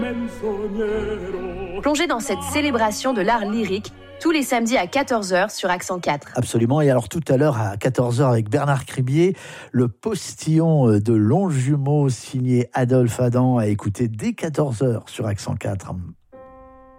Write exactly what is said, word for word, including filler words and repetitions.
Plongez dans cette célébration de l'art lyrique tous les samedis à quatorze heures sur Accent quatre. Absolument. Et alors tout à l'heure à quatorze heures avec Bernard Cribier, le postillon de Longjumeau signé Adolphe Adam à écouter dès quatorze heures sur Accent quatre.